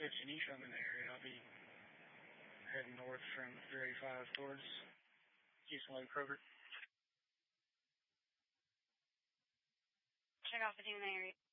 East, I'm in the area. I'll be heading north from 385 towards Houston Lake Kroger. Check off the team in the area.